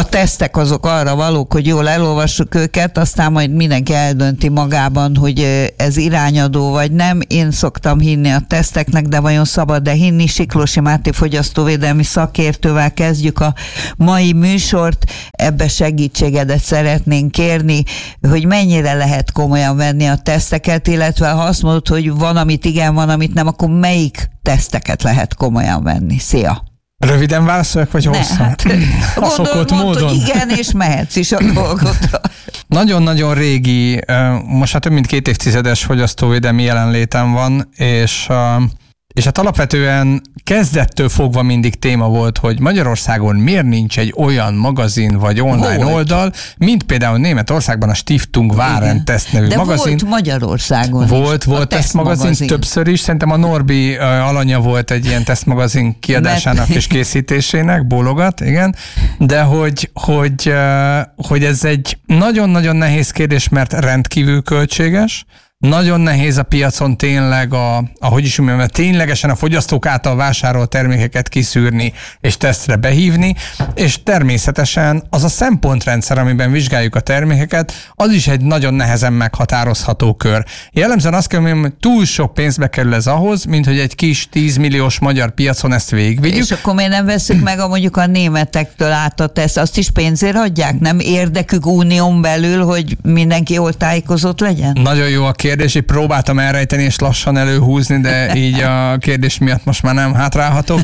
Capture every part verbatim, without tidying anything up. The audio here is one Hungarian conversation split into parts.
tesztek azok arra valók, hogy jól elolvassuk őket, aztán majd mindenki eldönti magában, hogy ez irányadó vagy nem. Én szoktam hinni a teszteknek, de vajon szabad-e hinni? Siklósi Máté fogyasztóvédelmi szakértővel kezdjük a mai műsort. Ebbe segítségedet szeretnénk kérni, hogy mennyire lehet komolyan venni a teszteket, illetve ha azt mondod, hogy van, amit igen, van, amit nem, akkor melyik teszteket lehet komolyan venni? Szia! Röviden válaszoljak, vagy hosszan? Hát, a szokott módon. Hogy igen, és mehetsz is a dolgodra. Nagyon-nagyon régi, most hát több mint két évtizedes fogyasztóvédelmi jelenlétem van, és, és hát alapvetően kezdettől fogva mindig téma volt, hogy Magyarországon miért nincs egy olyan magazin vagy online volt. oldal, mint például Németországban a Stiftung Warentest nevű de magazin. De volt Magyarországon Volt, is. volt tesztmagazin, magazin. többször is. Szerintem a Norbi alanya volt egy ilyen tesztmagazin kiadásának és készítésének, bólogat, igen. De hogy, hogy, hogy ez egy nagyon-nagyon nehéz kérdés, mert rendkívül költséges. Nagyon nehéz a piacon tényleg, a, ahogy is mondjam, ténylegesen a fogyasztók által vásárolt termékeket kiszűrni és tesztre behívni, és természetesen az a szempontrendszer, amiben vizsgáljuk a termékeket, az is egy nagyon nehezen meghatározható kör. Jellemzően azt kell mondjam, hogy túl sok pénzbe kerül ez ahhoz, mint hogy egy kis tízmilliós magyar piacon ezt végigvigyük. És akkor miért nem veszük meg a mondjuk a németektől át a teszt? Azt is pénzért adják? Nem érdekük unión belül, hogy mindenki jól tájékozott legyen? Nagyon jó a kérdés. kérdés, így próbáltam elrejteni és lassan előhúzni, de így a kérdés miatt most már nem hátrálhatok.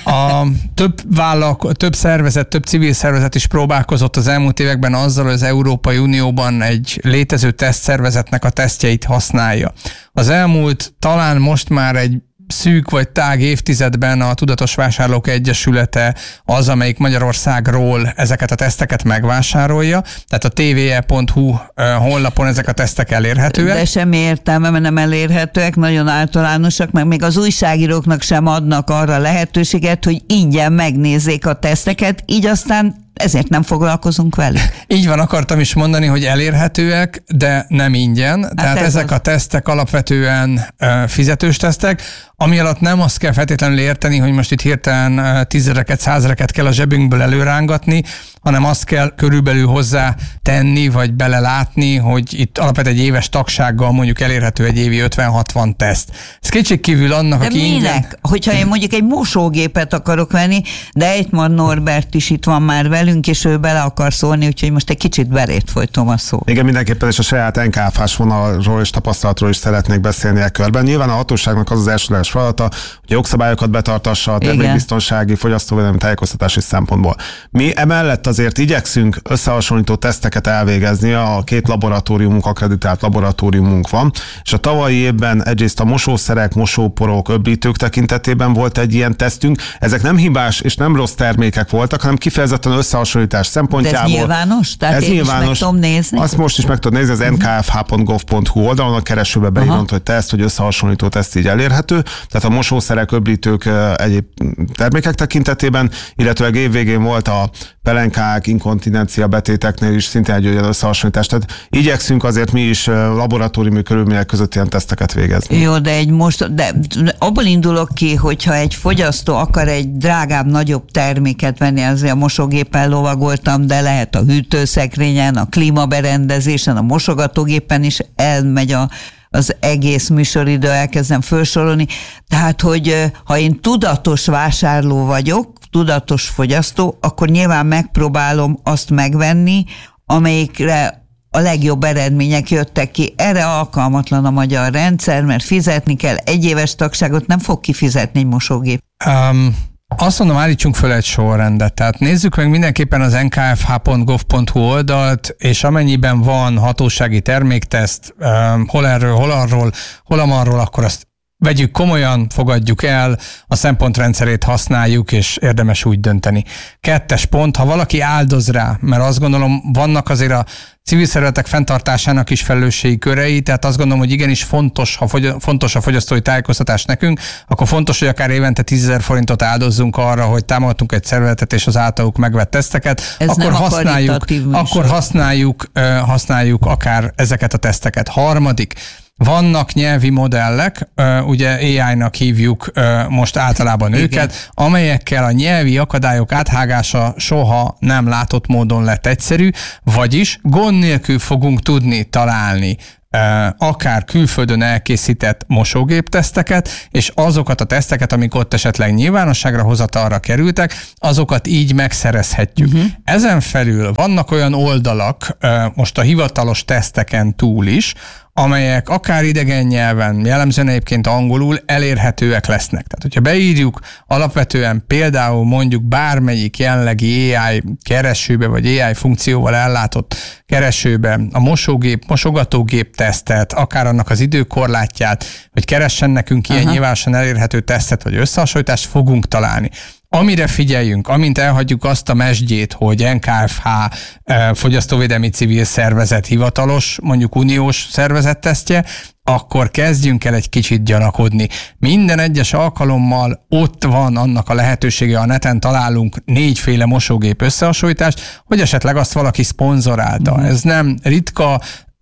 A több vállalko- több szervezet, több civil szervezet is próbálkozott az elmúlt években azzal, hogy az Európai Unióban egy létező tesztszervezetnek a tesztjeit használja. Az elmúlt, talán most már egy szűk vagy tág évtizedben a Tudatos Vásárlók Egyesülete az, amelyik Magyarországról ezeket a teszteket megvásárolja. Tehát a té vé e pont hú honlapon ezek a tesztek elérhetőek. De semmi értelme, mert nem elérhetőek, nagyon általánosak, meg még az újságíróknak sem adnak arra lehetőséget, hogy ingyen megnézzék a teszteket, így aztán ezért nem foglalkozunk velük. Így van, akartam is mondani, hogy elérhetőek, de nem ingyen. Hát Tehát ez ezek az. a tesztek alapvetően uh, fizetős tesztek, ami alatt nem azt kell feltétlenül érteni, hogy most itt hirtelen uh, tízezreket, százezreket kell a zsebünkből előrángatni, hanem azt kell körülbelül hozzá tenni, vagy belelátni, hogy itt alapvetően egy éves tagsággal mondjuk elérhető egy évi ötven-hatvan teszt. Ez kétségkívül annak, de aki minek? ingyen... Hogyha én mondjuk egy mosógépet akarok venni, de Ejtman Norbert is itt van már velünk, és ő bele akar szólni, úgyhogy most egy kicsit belét folytom a szót. Igen, mindenképpen, és a saját en ká ef es vonalról és tapasztalatról is szeretnék beszélni a körben. Nyilván a hatóságnak az az elsődleges feladata, hogy jogszabályokat betartassa a termékbiztonsági, fogyasztóvédelmi, tájékoztatási szempontból. Mi emellett azért igyekszünk összehasonlító teszteket elvégezni, a két laboratóriumunk, akreditált laboratóriumunk van, és a tavalyi évben egyrészt a mosószerek, mosóporok, öblítők tekintetében volt egy ilyen tesztünk. Ezek nem hibás és nem rossz termékek voltak, hanem kifejezetten összehasonlítás szempontjából. De ez nyilvános? Tehát ez én nyilvános. is meg tudom nézni? Azt most is meg tudod nézni, az en ká ef há pont gov pont hú oldalon a keresőbe beírod, hogy teszt, hogy összehasonlító teszt így elérhető. Tehát a mosószerek, öblítők, egyéb termékek tekintetében, illetve évvégén volt a pelenkák, inkontinencia betéteknél is szintén egy olyan összehasonlítás. Tehát igyekszünk azért mi is laboratóriumi körülmények között ilyen teszteket végezni. Jó, de egy most, de abból indulok ki, hogyha egy fogyasztó akar egy drágább, nagyobb terméket venni, azért a mosógépen lovagoltam, de lehet a hűtőszekrényen, a klímaberendezésen, a mosogatógépen is elmegy a az egész műsoridő, elkezdem felsorolni. Tehát, hogy ha én tudatos vásárló vagyok, tudatos fogyasztó, akkor nyilván megpróbálom azt megvenni, amelyikre a legjobb eredmények jöttek ki. Erre alkalmatlan a magyar rendszer, mert fizetni kell. Egy éves tagságot nem fog kifizetni egy mosógép. Um. Azt mondom, állítsunk föl egy sorrendet. Tehát nézzük meg mindenképpen az en ká ef há pont gov pont hú oldalt, és amennyiben van hatósági termékteszt, hol erről, hol arról, hol amarról, akkor azt vegyük komolyan, fogadjuk el, a szempontrendszerét használjuk, és érdemes úgy dönteni. Kettes pont, ha valaki áldoz rá, mert azt gondolom, vannak azért a civil szervezetek fenntartásának is felelősségi körei, tehát azt gondolom, hogy igenis fontos, ha fogy, fontos a fogyasztói tájékoztatás nekünk, akkor fontos, hogy akár évente tízezer forintot áldozzunk arra, hogy támogatunk egy szervezetet és az általuk megvett teszteket, ez akkor használjuk, akkor használjuk, használjuk akár ezeket a teszteket. Harmadik, Vannak nyelvi modellek, ugye á í-nak hívjuk most általában Igen. őket, amelyekkel a nyelvi akadályok áthágása soha nem látott módon lett egyszerű, vagyis gond nélkül fogunk tudni találni akár külföldön elkészített mosógépteszteket, és azokat a teszteket, amik ott esetleg nyilvánosságra hozatalra kerültek, azokat így megszerezhetjük. Uh-huh. Ezen felül vannak olyan oldalak, most a hivatalos teszteken túl is, amelyek akár idegen nyelven, jellemzően egyébként angolul elérhetőek lesznek. Tehát, hogyha beírjuk alapvetően például mondjuk bármelyik jelenlegi á i keresőbe, vagy á i funkcióval ellátott keresőbe a mosógép, mosogatógép tesztet, akár annak az időkorlátját, hogy keressen nekünk ilyen nyilvánosan elérhető tesztet, vagy összehasonlítást fogunk találni. Amire figyeljünk, amint elhagyjuk azt a mesdjét, hogy en ká ef há fogyasztóvédelmi civil szervezet hivatalos, mondjuk uniós szervezet tesztje, akkor kezdjünk el egy kicsit gyanakodni. Minden egyes alkalommal ott van annak a lehetősége, a neten találunk négyféle mosógép összehasonlítást, hogy esetleg azt valaki szponzorálta. Mm. Ez nem ritka,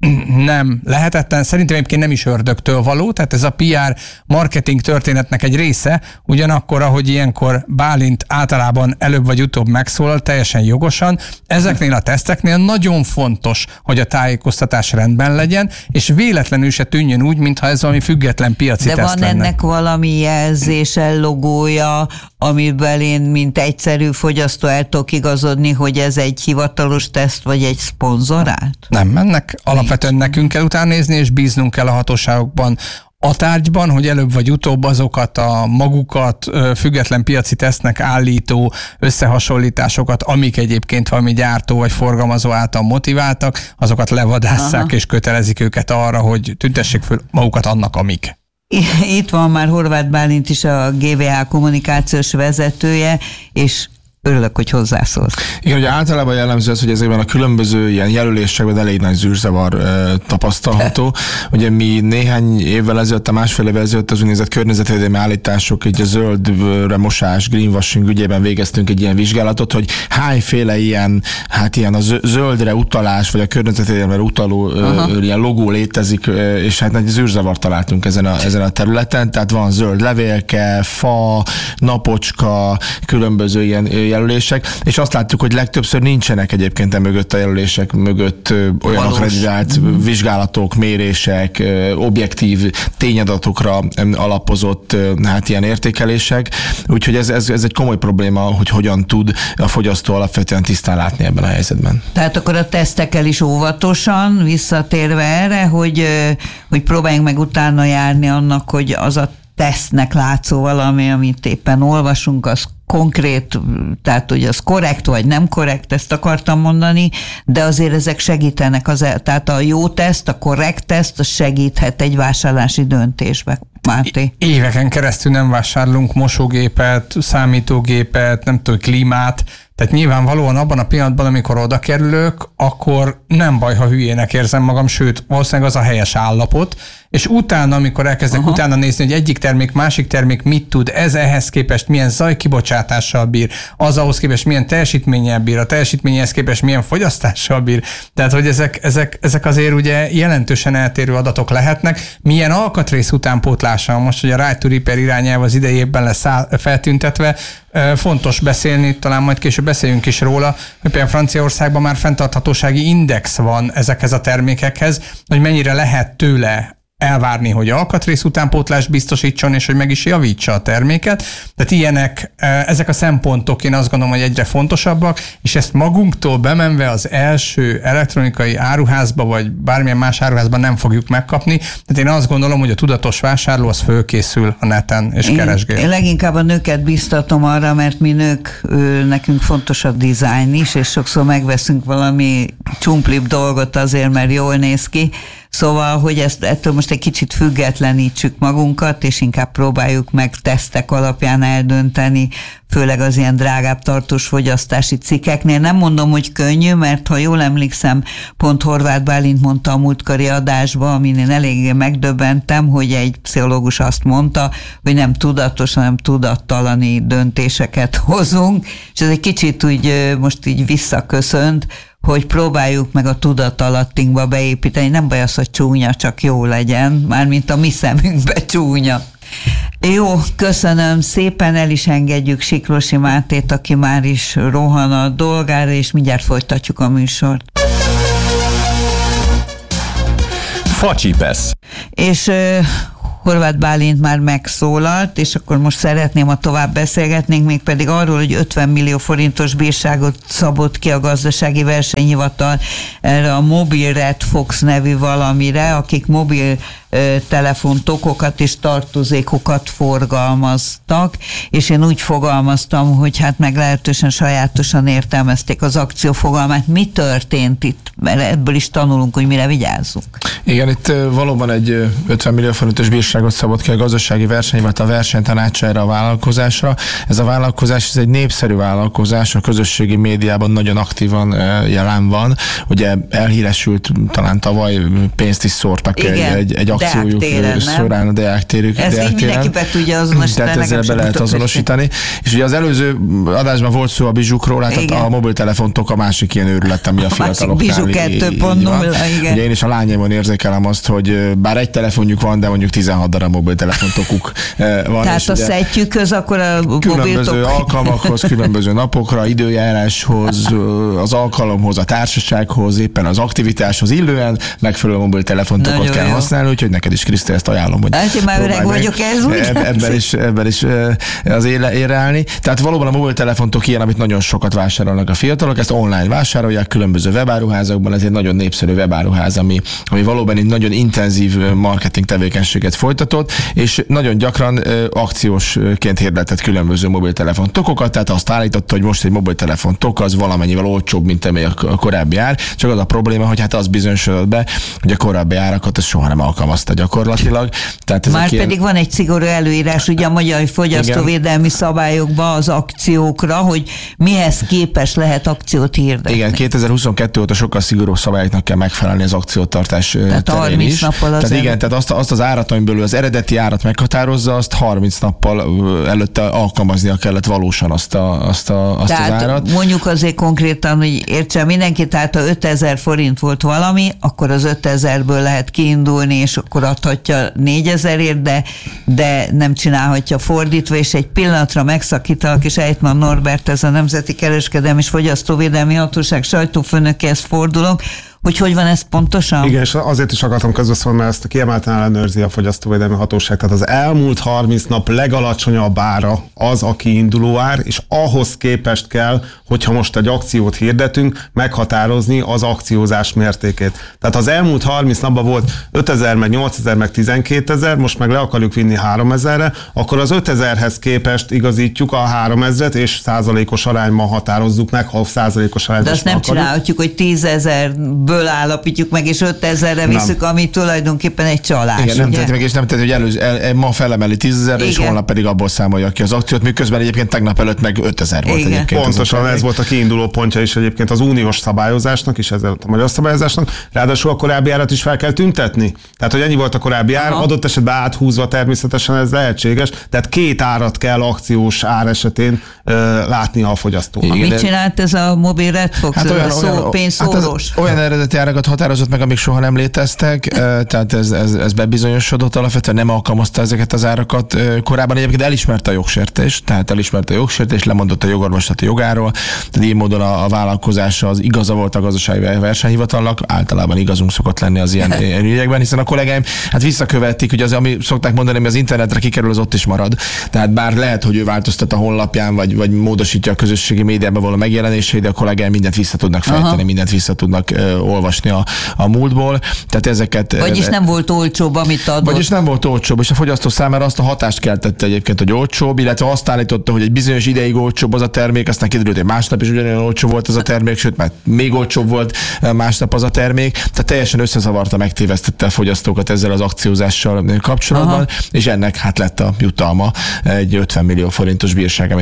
nem lehetetlen, szerintem egyébként nem is ördögtől való, tehát ez a pé er marketing történetnek egy része, ugyanakkor, ahogy ilyenkor Bálint általában előbb vagy utóbb megszólal, teljesen jogosan, ezeknél a teszteknél nagyon fontos, hogy a tájékoztatás rendben legyen, és véletlenül se tűnjön úgy, mintha ez valami független piaci De teszt van lenne. ennek valami jelzése, logója, amiben én, mint egyszerű fogyasztó el tudok igazodni, hogy ez egy hivatalos teszt, vagy egy szponzorált? Nem, ennek alapvetően nekünk kell utána nézni, és bíznunk kell a hatóságokban a tárgyban, hogy előbb vagy utóbb azokat a magukat független piaci tesztnek állító összehasonlításokat, amik egyébként valami gyártó vagy forgalmazó által motiváltak, azokat levadásszák, Aha. és kötelezik őket arra, hogy tüntessék föl magukat annak, amik. Itt van már Horváth Bálint is, a gé vé há kommunikációs vezetője, és örülök, hogy hozzászólsz. Igen, ugye általában jellemző az, hogy ezekben a különböző ilyen jelölésekben elég nagy zűrzavar e, tapasztalható. Ugye mi néhány évvel ezelőtt, a másfél évvel ezelőtt az úgynevezett környezetvédelmi állítások, így a zöldre mosás, greenwashing ügyében végeztünk egy ilyen vizsgálatot, hogy hányféle ilyen, hát ilyen a zöldre utalás, vagy a környezetvédelemre utaló ö, ilyen logó létezik, és hát egy zűrzavart találtunk ezen a, ezen a területen, tehát van zöld levélke, fa, napocska, különböző ilyen jelölések, és azt látjuk, hogy legtöbbször nincsenek egyébként e mögött a jelölések mögött ö, olyan akreditált mm. vizsgálatok, mérések, ö, objektív tényadatokra ö, alapozott ö, hát ilyen értékelések, úgyhogy ez, ez, ez egy komoly probléma, hogy hogyan tud a fogyasztó alapvetően tisztán látni ebben a helyzetben. Tehát akkor a tesztekkel is óvatosan, visszatérve erre, hogy, ö, hogy próbáljunk meg utána járni annak, hogy az a tesztnek látszó valami, amit éppen olvasunk, az konkrét, tehát hogy az korrekt vagy nem korrekt, ezt akartam mondani, de azért ezek segítenek, az, tehát a jó teszt, a korrekt teszt, az segíthet egy vásárlási döntésbe. Máté? Éveken keresztül nem vásárlunk mosógépet, számítógépet, nem tudom, klímát, tehát nyilvánvalóan abban a pillanatban, amikor oda kerülök, akkor nem baj, ha hülyének érzem magam, sőt, valószínűleg az a helyes állapot, és utána, amikor elkezdek Aha. utána nézni, hogy egyik termék, másik termék mit tud, ez ehhez képest milyen zajkibocsátással bír, az ahhoz képest milyen teljesítménnyel bír, a teljesítményhez képest milyen fogyasztással bír, tehát hogy ezek, ezek, ezek azért ugye jelentősen eltérő adatok lehetnek, milyen alkatrész utánpótlása, most, hogy a Right to Repair irányelv az idejében lesz feltüntetve, fontos beszélni, talán majd később beszéljünk is róla, hogy például Franciaországban már fenntarthatósági index van ezekhez a termékekhez, hogy mennyire lehet tőle elvárni, hogy alkatrész utánpótlást biztosítson, és hogy meg is javítsa a terméket. Tehát ilyenek, ezek a szempontok én azt gondolom, hogy egyre fontosabbak, és ezt magunktól bemenve az első elektronikai áruházba, vagy bármilyen más áruházban nem fogjuk megkapni. Tehát én azt gondolom, hogy a tudatos vásárló az fölkészül a neten, és én, keresgél. Én leginkább a nőket biztatom arra, mert mi nők, nekünk fontos a dizájn is, és sokszor megveszünk valami csumplibb dolgot azért, mert jól néz ki. Szóval, hogy ezt, ettől most egy kicsit függetlenítsük magunkat, és inkább próbáljuk meg tesztek alapján eldönteni, főleg az ilyen drágább tartós fogyasztási cikkeknél. Nem mondom, hogy könnyű, mert ha jól emlékszem, pont Horváth Bálint mondta a múltkori adásban, amin én eléggé megdöbbentem, hogy egy pszichológus azt mondta, hogy nem tudatos, hanem tudattalani döntéseket hozunk, és ez egy kicsit úgy most így visszaköszönt, hogy próbáljuk meg a tudatalattinkba beépíteni. Nem baj az, hogy csúnya, csak jó legyen, mármint a mi szemünkbe csúnya. Jó, köszönöm szépen, el is engedjük Siklosi Mátét, aki már is rohan a dolgára, és mindjárt folytatjuk a műsort. Facsipesz. És uh, Horváth Bálint már megszólalt, és akkor most szeretném, ha tovább beszélgetnénk, mégpedig arról, hogy ötven millió forintos bírságot szabott ki a gazdasági versenyhivatal erre a Mobil Red Fox nevű valamire, akik mobil telefontokokat és tartozékokat forgalmaztak, és én úgy fogalmaztam, hogy hát meglehetősen sajátosan értelmezték az akció fogalmát. Mi történt itt? Mert ebből is tanulunk, hogy mire vigyázzunk. Igen, itt valóban egy ötven millió forintos bírságot szabott ki a gazdasági versenyhivatal, a versenytanácsa erre a vállalkozásra. Ez a vállalkozás, ez egy népszerű vállalkozás, a közösségi médiában nagyon aktívan jelen van. Ugye elhíresült, talán tavaly pénzt is szórtak egy, egy, egy akciójuk során a Deák térük. Ez így mindenki be tudja azonosítani. Tehát ezzel be lehet azonosítani. És ugye az előző adásban volt szó a bizsukról, hát a mobiltelefontok a másik ilyen őrület, ami a, a fiataloknál kettő pont nulla, igen. Ugye én is a lányaimon érzékelem azt, hogy bár egy telefonjuk van, de mondjuk tizenhat darab mobiltelefontokuk van. Tehát a szetjükhöz, akkor a különböző mobiltok... alkalmakhoz, különböző napokra, időjáráshoz, az alkalomhoz, a társasághoz, éppen az aktivitáshoz illően megfelelő mobiltelefontokat nagyon kell jó használni, úgyhogy neked is, Kriszti, ezt ajánlom, hogy hát, én már öreg vagyok, ez úgy ebben is, ebben is az ére állni. Tehát valóban a mobiltelefontok ilyen, amit nagyon sokat vásárolnak a fiatalok, ezt online vásárolják különböző webáruházakban, ez egy nagyon népszerű webáruház, ami, ami valóban egy nagyon intenzív marketing tevékenységet folytatott, és nagyon gyakran akciósként hirdetett különböző mobiltelefon tokokat, tehát azt állította, hogy most egy mobiltelefon tok az valamennyivel olcsóbb, mint amely a korábbi ár, csak az a probléma, hogy hát az bizonyosodott be, hogy a korábbi árakat ez soha nem alkalmazta gyakorlatilag. Tehát már pedig ilyen... van egy szigorú előírás ugye a magyar fogyasztóvédelmi szabályokban az akciókra, hogy mihez képes lehet akciót hirdetni. Igen, kétezer-huszonkettő óta sokkal szigorúbb szabályoknak kell megfelelni az akciótartás tehát terén is. Nap alatt tehát igen, tehát azt, azt az árat, amiből az eredeti árat meghatározza, azt harminc nappal előtte alkalmaznia kellett valósan azt, a, azt, a, azt tehát az árat. Mondjuk azért konkrétan, hogy értsen mindenki, tehát ha ötezer forint volt valami, akkor az ötezerből lehet kiindulni, és akkor adhatja négyezerért, de, de nem csinálhatja fordítva, és egy pillanatra megszakítalak, és Ejtman Norbert, ez a Nemzeti Kereskedelmi és Fogyasztóvédelmi Hatóság sajtófőnökéhez fordulok, hogy hogy van ez pontosan? Igen, és azért is akartam közbeszólni, mert ezt kiemelten ellenőrzi a Fogyasztóvédelmi Hatóság. Tehát az elmúlt harminc nap legalacsonyabb ára az a kiinduló ár, és ahhoz képest kell, hogyha most egy akciót hirdetünk, meghatározni az akciózás mértékét. Tehát az elmúlt harminc napban volt ötezer, meg nyolcezer, meg tizenkétezer, most meg le akarjuk vinni háromezerre, akkor az ötezerhez képest igazítjuk a háromezret, és százalékos arányban határozzuk meg, ha százalékos arányban. De azt nem akarjuk. Csinálhatjuk, hogy tízezerből állapítjuk meg, és ötezerre visszük, ami tulajdonképpen egy csalás. Igen, nem teheti meg, és nem teheti, hogy előző, el, ma felemeli tízezerre, és holnap pedig abból számolja ki az akciót, miközben egyébként tegnap előtt meg ötezer volt. Igen. Egyébként. Pontosan ez volt a kiinduló pontja is egyébként az uniós szabályozásnak, és ezzel a magyar szabályozásnak. Ráadásul a korábbi árat is fel kell tüntetni. Tehát, hogy ennyi volt a korábbi ár, aha, adott esetben áthúzva természetesen ez lehetséges. Tehát két árat kell akciós ár esetén uh, látnia a fogyasztónak. Mit csinált ez a Mobil Red Fox? Hát olyan, szó, olyan, pénzszórós? Hát olyan eredeti árakat határozott meg, amik soha nem léteztek, tehát ez, ez, ez bebizonyosodott, alapvetően nem alkalmazta ezeket az árakat. Korábban egyébként elismerte a jogsértést, tehát elismerte a jogsértést, lemondott a jogorvoslati jogáról, tehát így módon a, a vállalkozása az igaza volt a gazdasági versenyhivatalnak, általában igazunk szokott lenni az ilyen ügyekben, hiszen a kollégáim hát visszakövették, hogy az, ami szokták mondani, hogy az internetre kikerül, az ott is marad. Tehát bár lehet, hogy ő változtat a honlapján, vagy, vagy módosítja a közösségi médiában való megjelenését, de a kollégáim mindent vissza tudnak fejteni, aha, mindent vissza tudnak uh, olvasni a, a múltból. Tehát ezeket... Vagyis nem volt olcsóbb, amit adott. Vagyis nem volt olcsóbb, és a fogyasztó számára azt a hatást keltette egyébként, hogy olcsóbb, illetve azt állította, hogy egy bizonyos ideig olcsóbb az a termék, aztán kiderült, hogy másnap is ugyanolyan olcsó volt az a termék, sőt, mert még olcsóbb volt másnap az a termék. Tehát teljesen összezavarta, megtévesztette a fogyasztókat ezzel az akciózással kapcsolatban, aha, és ennek hát lett a jutalma egy ötven millió forintos bírság, amit kiszabott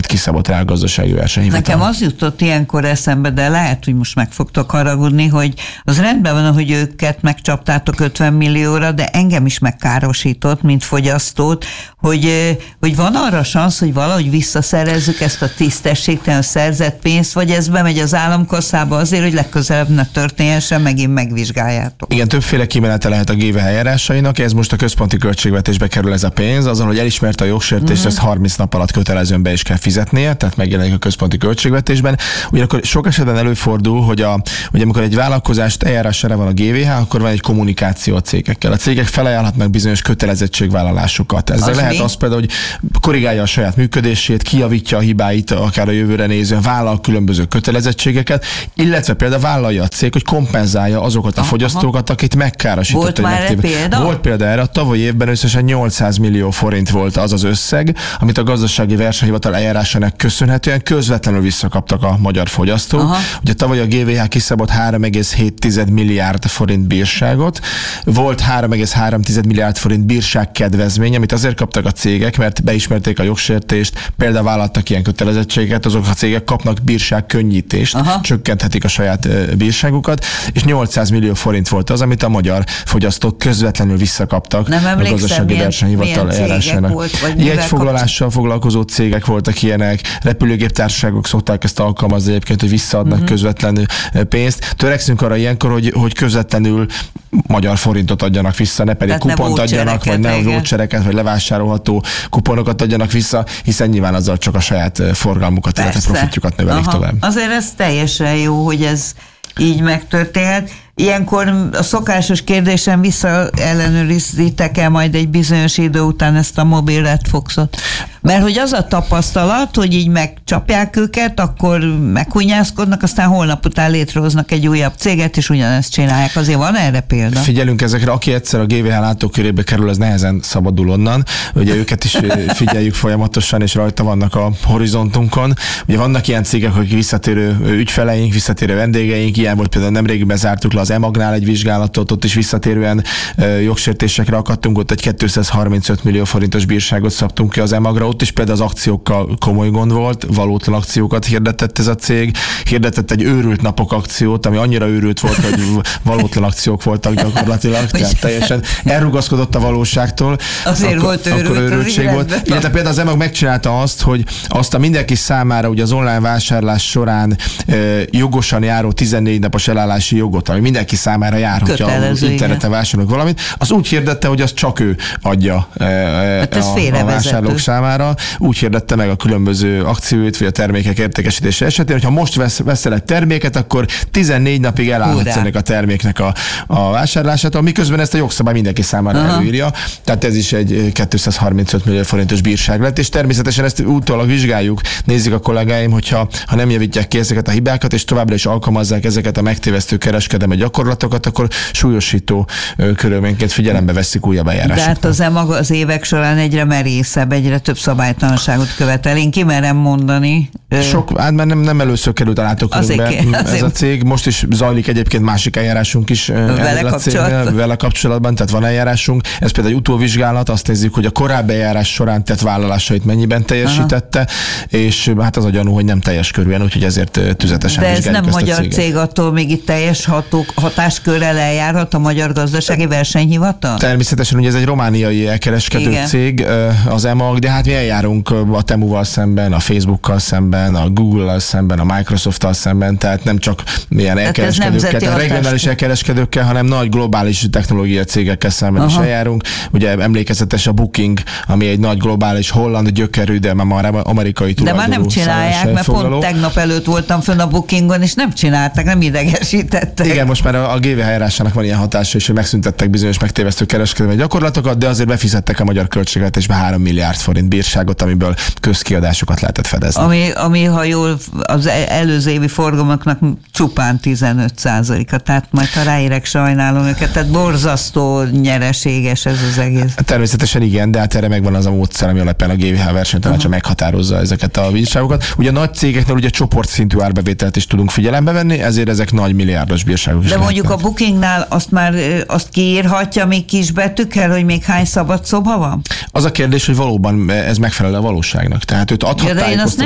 volt rá a gazdasági versenyhivatal. Nekem az jutott ilyenkor eszembe, de lehet, hogy most meg fogtok haragudni, hogy az rendben van, hogy őket megcsaptátok ötven millióra, de engem is megkárosított, mint fogyasztót, hogy, hogy van arra szansz, hogy valahogy visszaszerezzük ezt a tisztességtelen szerzett pénzt, vagy ez bemegy az államkasszába azért, hogy legközelebb ne történhessen, megint megvizsgáljátok. Igen, többféle kimenete lehet a gé vé há eljárásainak, ez most a központi költségvetésbe kerül ez a pénz, azon, hogy elismerte a jogsértést, uh-huh. ezt harminc nap alatt kötelezően be is kell fizetnie, tehát megjelenik a központi költségvetésben. Ugyanakkor sok esetben előfordul, hogy, a, hogy amikor egy vállalkozást eljárására van a gé vé há, akkor van egy kommunikáció a cégekkel. A cégek felajánlhatnak bizonyos kötelezettségvállalásokat. Ezzel lehet az például, hogy korrigálja a saját működését, kijavítja a hibáit, akár a jövőre nézően, vállal különböző kötelezettségeket, illetve például vállalja a cég, hogy kompenzálja azokat a aha, fogyasztókat, akit megkárosított. Volt már erre példa? Volt példa erre. A tavalyi évben összesen nyolcszáz millió forint volt az az összeg, amit a gazdasági versenyhivatal eljárásának köszönhetően közvetlenül visszakaptak a magyar fogyasztók. Aha. Ugye tavaly a gé vé há kiszabott három egész hét milliárd forint bírságot. Volt három egész három milliárd forint bírságkedvezmény, amit azért kaptak a cégek, mert beismerték a jogsértést, például vállaltak ilyen kötelezettséget, azok a cégek kapnak bírságkönnyítést, aha, csökkenthetik a saját bírságukat, és nyolcszáz millió forint volt az, amit a magyar fogyasztók közvetlenül visszakaptak a gazdasági versenyhivatal eljárásának. Jegyfoglalással foglalkozó cégek voltak ilyenek, repülőgéptársaságok szokták ezt alkalmazni egyébként, hogy visszaadnak uh-huh. közvetlenül pénzt. Törekszünk arra ilyenkor, hogy, hogy közvetlenül magyar forintot adjanak vissza, ne pedig tehát kupont adjanak, vagy ne vouchereket, vagy levásárolható kuponokat adjanak vissza, hiszen nyilván azzal csak a saját forgalmukat, illetve profitjukat növelik aha, tovább. Azért ez teljesen jó, hogy ez így megtörténhet. Ilyenkor a szokásos kérdésem, visszaellenőrizitek-e majd egy bizonyos idő után ezt a mobil redfoxot? Mert hogy az a tapasztalat, hogy így megcsapják őket, akkor meghunyászkodnak, aztán holnap után létrehoznak egy újabb céget, és ugyanezt csinálják. Azért van erre példa? Figyelünk ezekre, aki egyszer a gé vé há látókörébe kerül, az nehezen szabadul onnan. Ugye őket is figyeljük folyamatosan, és rajta vannak a horizontunkon. Ugye vannak ilyen cégek, akik visszatérő ügyfeleink, visszatérő vendégeink, ilyen volt például nemrégiben zártuk le az Emagnál egy vizsgálatot, ott is visszatérően jogsértésekre akadtunk, ott egy kétszázharmincöt millió forintos bírságot szabtunk ki az Emagra, ott is például az akciókkal komoly gond volt, valótlan akciókat hirdetett ez a cég, hirdetett egy őrült napok akciót, ami annyira őrült volt, hogy valótlan akciók voltak gyakorlatilag, tehát teljesen elrugaszkodott a valóságtól. Azért akkor, volt őrült, akkor őrültség volt. Illetve például az Emag megcsinálta azt, hogy azt a mindenki számára ugye az online vásárlás során e, jogosan járó tizennégy napos elállási jogot, ami mindenki számára jár, hogyha interneten vásárolunk valamit, az úgy hirdette, hogy az csak ő adja e, hát a, a vásárlók számára. Úgy hirdette meg a különböző akcióit, vagy a termékek értékesítése esetén, hogyha most vesz, veszel egy terméket, akkor tizennégy napig elállhatsz ennek a terméknek a, a vásárlásától, miközben ezt a jogszabály mindenki számára aha, előírja. Tehát ez is egy kétszázharmincöt millió forintos bírság lett, és természetesen ezt utólag vizsgáljuk, nézzük a kollégáim, hogyha ha nem javítják ki ezeket a hibákat, és továbbra is alkalmazzák ezeket a megtévesztő kereskedelmi gyakorlatokat, akkor súlyosító körülményként figyelembe veszik újabb eljárásokat. De hát az E-mag az évek során egyre merészebb, egyre több szabálytalanságot követel. Én ki merem mondani. Sok, hát már nem, nem először került a látókörünkbe ez a cég. Most is zajlik egyébként másik eljárásunk is vele kapcsolatban. vele kapcsolatban, tehát van eljárásunk. Ez például egy utóvizsgálat, azt nézzük, hogy a korábbi eljárás során tett vállalásait mennyiben teljesítette, aha, és hát az a gyanú, hogy nem teljes körűen, úgyhogy ezért tüzetesen de ez vizsgáljuk nem ezt magyar a céget. Cég, attól még itt teljes hatók, hatáskörrel eljárhat a Magyar Gazdasági Versenyhivatal? Természetesen, ugye ez egy romániai elkereskedő igen, cég, az E-mag, de hát mi eljárunk a Temuval szemben, a Facebookkal szemben, a Google-al szemben, a Microsoft-tal szemben, tehát nem csak milyen elkereskedőkkel, tehát regionális elkereskedőkkel, hanem nagy globális technológiai cégekkel szemben aha, is eljárunk. Ugye emlékezetes a Booking, ami egy nagy globális holland gyökerű, de már amerikai tulajdonú. De már nem csinálják, mert pont tegnap előtt voltam fönn a Bookingon, és nem csinálták, nem idegesítettek. Igen, most már a gé vé há járásának van ilyen hatása, és hogy megszüntettek bizonyos megtévesztő kereskedelmi gyakorlatokat, de azért befizettek a magyar költségvetésbe három milliárd forint bírságot, amiből közkiadásokat lehetett fedezni. Ami, ami ha jól, az előző évi forgalmaknak csupán tizenöt százaléka, tehát majd ha ráérek, sajnálom őket, tehát borzasztó nyereséges ez az egész. Természetesen igen, de hát erre megvan az a módszer, ami alapján a gé vé há versenytanácsa meghatározza ezeket a bírságokat. Ugye a nagy cégeknél ugye csoportszintű árbevételt is tudunk figyelembe venni, ezért ezek nagy milliárdos bírságok is. De mondjuk lehetnek. A Bookingnál azt már azt kiírhatja még kisbetűkkel, hogy még hány szabad szoba van? Az a kérdés, hogy valóban ez megfelel a valóságnak. Tehát őt adhat ja, de én azt nem tudom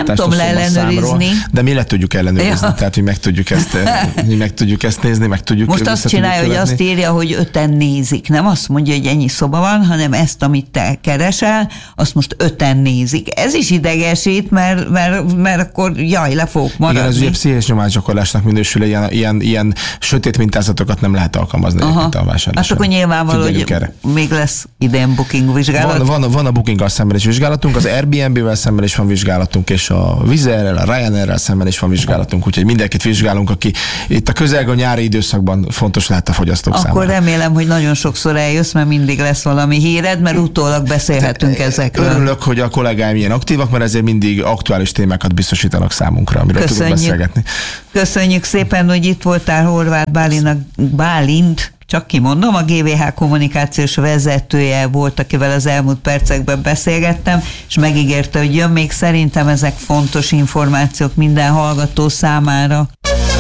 ellenőrizni. De mi le tudjuk ellenőrizni, ja. Tehát mi meg tudjuk ezt, mi meg tudjuk ezt nézni, meg tudjuk. Most azt csinálja, hogy azt írja, hogy öten nézik. Nem azt mondja, hogy ennyi szoba van, hanem ezt, amit te keresel, azt most öten nézik. Ez is idegesít, mert, mert, mert akkor jaj, le fogok maradni. Igen, ez ugye pszichés nyomásgyakorlásnak minősül, ilyen, ilyen, ilyen sötét mintázatokat nem lehet alkalmazni a vásárlásra. Hát akkor nyilvánvaló, hogy erre. Még lesz idén booking vizsgálat. Van, van, van a bookinggal szemben is vizsgálatunk, az Airbnb-vel szemben is van vizsgálatunk, és a Wizz Airrel, a Ryanairrel szemben is van vizsgálatunk, úgyhogy mindenkit vizsgálunk, aki itt a közelgő nyári időszakban fontos lehet a fogyasztók akkor számára. Akkor remélem, hogy nagyon sokszor eljössz, mert mindig lesz valami híred, mert utólag beszélhetünk ezekről. Örülök, hogy a kollégáim ilyen aktívak, mert ezért mindig aktuális témákat biztosítanak számunkra, amiről tudunk beszélgetni. Köszönjük szépen, hogy itt voltál Horváth Bálintnak, Bálint, csak kimondom, a gé vé há kommunikációs vezetője volt, akivel az elmúlt percekben beszélgettem, és megígérte, hogy jön még. Szerintem ezek fontos információk minden hallgató számára.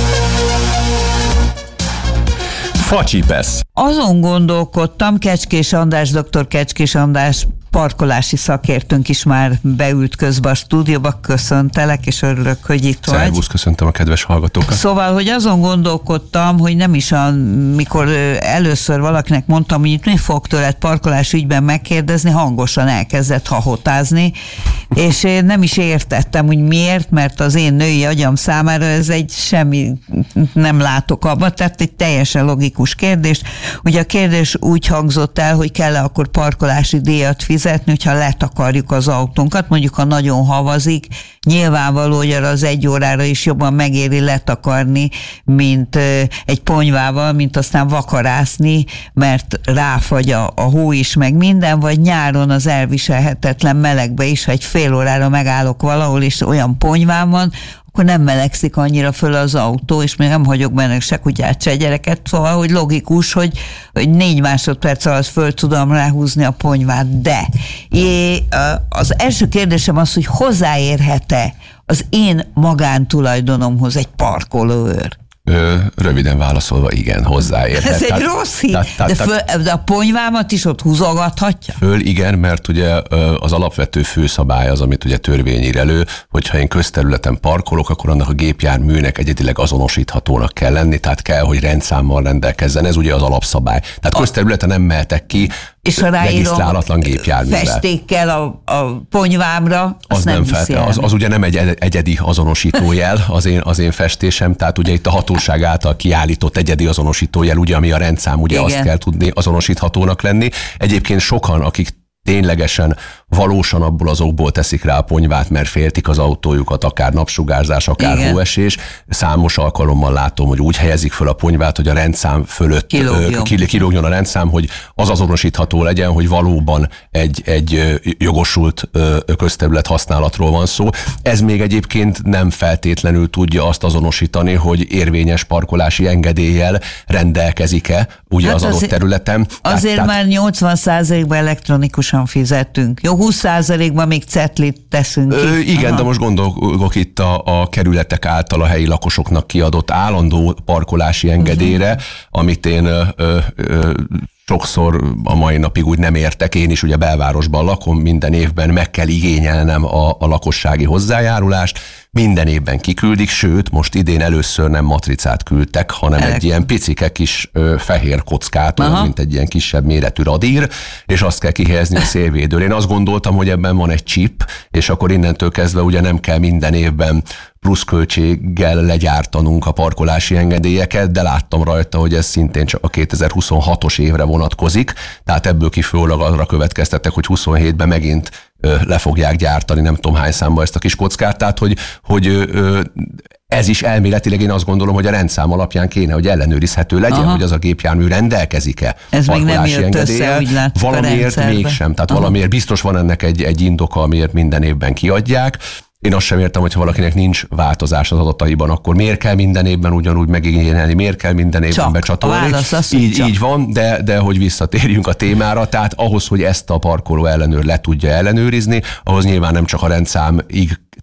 Facsipesz. Azon gondolkodtam, Kecskés András, dr. Kecskés András parkolási szakértőnk is már beült közbe a stúdióba, köszöntelek, és örülök, hogy itt vagy. Szervusz, köszöntöm a kedves hallgatókat. Szóval, hogy azon gondolkodtam, hogy nem is a, mikor először valakinek mondtam, hogy itt mi fog tőled parkolás ügyben megkérdezni, hangosan elkezdett hahotázni, és én nem is értettem, hogy miért, mert az én női agyam számára ez egy semmi, nem látok abban, tehát egy teljesen logikus kérdés. Ugye a kérdés úgy hangzott el, hogy kell-e akkor parkolási díjat fizetni, hogyha letakarjuk az autónkat, mondjuk ha nagyon havazik, nyilvánvaló, hogy arra az egy órára is jobban megéri letakarni, mint egy ponyvával, mint aztán vakarászni, mert ráfagy a, a hó is, meg minden, vagy nyáron az elviselhetetlen melegbe is, ha egy fél órára megállok valahol, és olyan ponyvám van, akkor nem melegszik annyira föl az autó, és még nem hagyok benne se kutyát, se gyereket, szóval, hogy logikus, hogy, hogy négy másodperc alatt föl tudom ráhúzni a ponyvát, de é, az első kérdésem az, hogy hozzáérhet-e az én magántulajdonomhoz egy parkolóőr? Ö, röviden válaszolva, igen, hozzáérhet. Ez egy rossz hír, tehát, tehát, de, föl, de a ponyvámat is ott húzogathatja? Föl, igen, mert ugye az alapvető főszabály az, amit ugye törvény ír elő, hogyha én közterületen parkolok, akkor annak a gépjárműnek egyedileg azonosíthatónak kell lenni, tehát kell, hogy rendszámmal rendelkezzen, ez ugye az alapszabály. Tehát a... közterületen nem mehetek ki, és ha regisztrálatlan gépjárművel. Festékkel a, a ponyvámra, az nem, nem felte, az, az ugye nem egy egyedi azonosítójel az én, az én festésem, tehát ugye itt a hatóság által kiállított egyedi azonosítójel, ugye ami a rendszám, ugye igen, azt kell tudni azonosíthatónak lenni. Egyébként sokan, akik ténylegesen valósan abból az okból teszik rá a ponyvát, mert féltik az autójukat, akár napsugárzás, akár igen, hóesés. Számos alkalommal látom, hogy úgy helyezik föl a ponyvát, hogy a rendszám fölött kilógjon, kilógjon a rendszám, hogy az azonosítható legyen, hogy valóban egy, egy jogosult közterület használatról van szó. Ez még egyébként nem feltétlenül tudja azt azonosítani, hogy érvényes parkolási engedéllyel rendelkezik-e ugye hát az adott azért, területen. Azért tehát, már nyolcvan százalékban elektronikusan fizetünk. Jó, húsz százalékban még cetlit teszünk ki. Ö, igen, aha, de most gondolok itt a, a kerületek által a helyi lakosoknak kiadott állandó parkolási engedélyre, uh-huh, amit én ö, ö, sokszor a mai napig úgy nem értek. Én is ugye belvárosban lakom, minden évben meg kell igényelnem a, a lakossági hozzájárulást, minden évben kiküldik, sőt, most idén először nem matricát küldtek, hanem Elek. egy ilyen picike kis ö, fehér kockát, olyan, mint egy ilyen kisebb méretű radír, és azt kell kihelyezni a szélvédőre. Én azt gondoltam, hogy ebben van egy chip, és akkor innentől kezdve ugye nem kell minden évben pluszköltséggel legyártanunk a parkolási engedélyeket, de láttam rajta, hogy ez szintén csak a kétezer-huszonhatos évre vonatkozik, tehát ebből kifolyólag arra következtettek, hogy huszonhétben megint ö, le fogják gyártani, nem tudom hány számba ezt a kis kockát, tehát hogy, hogy ö, ez is elméletileg én azt gondolom, hogy a rendszám alapján kéne, hogy ellenőrizhető legyen, aha, hogy az a gépjármű rendelkezik-e ez még nem jött össze, úgy látszik valamiért mégsem, tehát aha, valamiért biztos van ennek egy, egy indoka, amiért minden évben kiadják. Én azt sem értem, hogyha valakinek nincs változás az adataiban, akkor miért kell minden évben ugyanúgy megigényelni, miért kell minden évben csak becsatolni. Az, így, így van, de, de hogy visszatérjünk a témára, tehát ahhoz, hogy ezt a parkoló ellenőr le tudja ellenőrizni, ahhoz nyilván nem csak a rendszámig,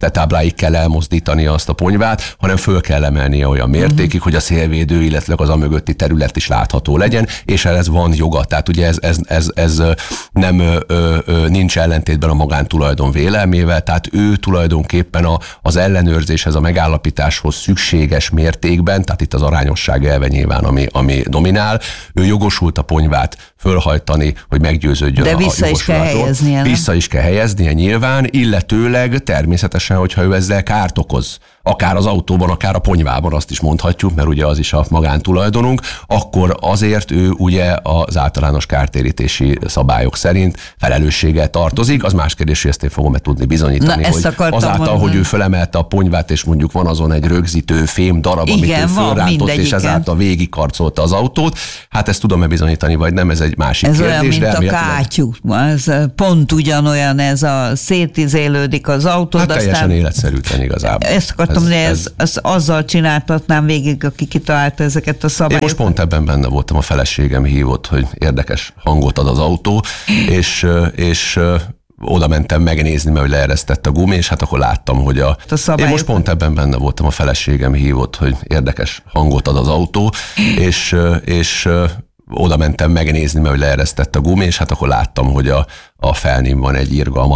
tetábláig kell elmozdítani azt a ponyvát, hanem föl kell emelnie olyan mértékig, uh-huh. hogy a szélvédő, illetve az a mögötti terület is látható legyen, és ez van joga. Tehát ugye ez, ez, ez, ez nem ö, ö, nincs ellentétben a magántulajdon vélelmével, tehát ő tulajdonképpen a, az ellenőrzéshez, a megállapításhoz szükséges mértékben, tehát itt az arányosság elve nyilván, ami, ami dominál, ő jogosult a ponyvát fölhajtani, hogy meggyőződjön. De vissza a is kell helyeznie. Vissza is kell helyeznie nyilván, illetőleg természetesen, hogyha ő ezzel kárt okoz, akár az autóban, akár a ponyvában, azt is mondhatjuk, mert ugye az is a magántulajdonunk, akkor azért ő ugye az általános kártérítési szabályok szerint felelősséggel tartozik. Az más kérdés, hogy ezt én fogom-e tudni bizonyítani, Na, hogy azáltal, mondani. hogy ő fölemelte a ponyvát, és mondjuk van azon egy rögzítő fém darab, igen, amit ő fölrántott, és ezáltal végigkarcolta az autót. Hát ezt tudom-e bizonyítani, vagy nem, ez egy másik ez kérdés. Ez olyan, mint a kátyú. Ez pont ugyanolyan, ez a szétizélődik az autó. Hát teljesen aztán életszerűtlen igazából. Ezt akartam, hogy ez, ez, ez azzal csináltatnám végig, aki kitalálta ezeket a szabályokat. Én most pont ebben benne voltam, a feleségem hívott, hogy érdekes hangot ad az autó, és, és oda mentem megnézni, mert leeresztett a gumi, és hát akkor láttam, hogy a... a Én most pont ebben benne voltam, a feleségem hívott, hogy érdekes hangot ad az autó, és, és oda mentem megnézni, mert leeresztett a gumi, és hát akkor láttam, hogy a, a felném van egy irgalmat